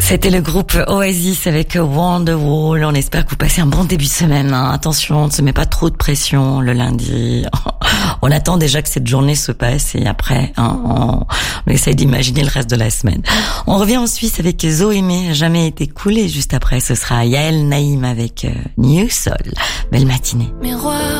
C'était le groupe Oasis avec Wonderwall. On espère que vous passez un bon début de semaine. Attention, on ne se met pas trop de pression le lundi. On attend déjà que cette journée se passe et après, on essaye d'imaginer le reste de la semaine. On revient en Suisse avec Zoémé, Jamais été cool. Et juste après, ce sera Yael Naïm avec New Soul. Belle matinée. Miroir.